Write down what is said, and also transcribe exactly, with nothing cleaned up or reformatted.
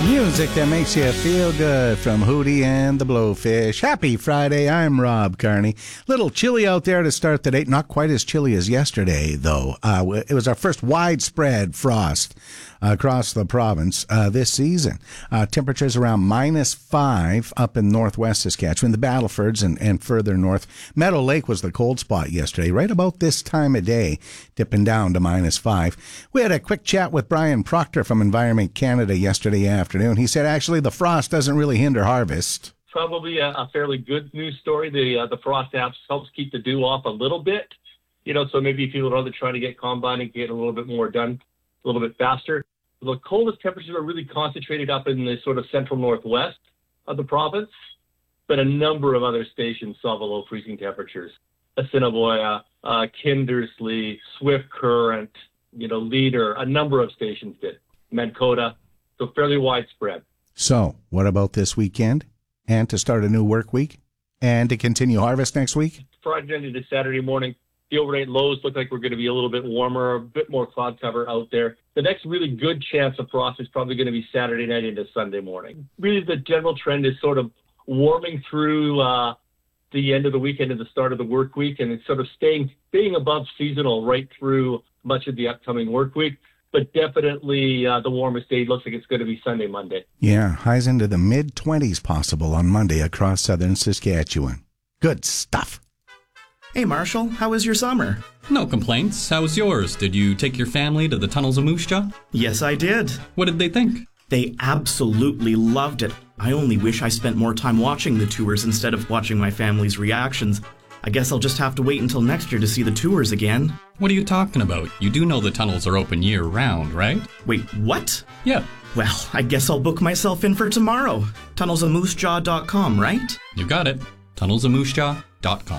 Music that makes you feel good from Hootie and the Blowfish. Happy Friday. I'm Rob Carney. Little chilly out there to start the day. Not quite as chilly as yesterday, though. Uh, it was our first widespread frost across the province uh, this season. Uh, temperatures around minus five up in northwest Saskatchewan, the Battlefords and, and further north. Meadow Lake was the cold spot yesterday, right about this time of day, dipping down to minus five. We had a quick chat with Brian Proctor from Environment Canada yesterday afternoon. He said actually the frost doesn't really hinder harvest. Probably a, a fairly good news story. The uh, the frost apps helps keep the dew off a little bit. You know, so maybe if people are trying to get combining, get a little bit more done a little bit faster. The coldest temperatures are really concentrated up in the sort of central northwest of the province, but a number of other stations saw below freezing temperatures. Assiniboia, uh, Kindersley, Swift Current, you know, Leader, a number of stations did. Mankota, so fairly widespread. So, what about this weekend? And to start a new work week? And to continue harvest next week? Friday night into Saturday morning, the overnight lows look like we're going to be a little bit warmer, a bit more cloud cover out there. The next really good chance of frost is probably going to be Saturday night into Sunday morning. Really, the general trend is sort of warming through uh, the end of the weekend and the start of the work week, and it's sort of staying being above seasonal right through much of the upcoming work week. But definitely uh, the warmest day looks like it's going to be Sunday, Monday. Yeah, highs into the mid-twenties possible on Monday across southern Saskatchewan. Good stuff. Hey, Marshall, how was your summer? No complaints. How was yours? Did you take your family to the tunnels of Moose Jaw? Yes, I did. What did they think? They absolutely loved it. I only wish I spent more time watching the tours instead of watching my family's reactions. I guess I'll just have to wait until next year to see the tours again. What are you talking about? You do know the tunnels are open year-round, right? Wait, what? Yeah. Well, I guess I'll book myself in for tomorrow. tunnels of moose jaw dot com, right? You got it. tunnels of moose jaw dot com.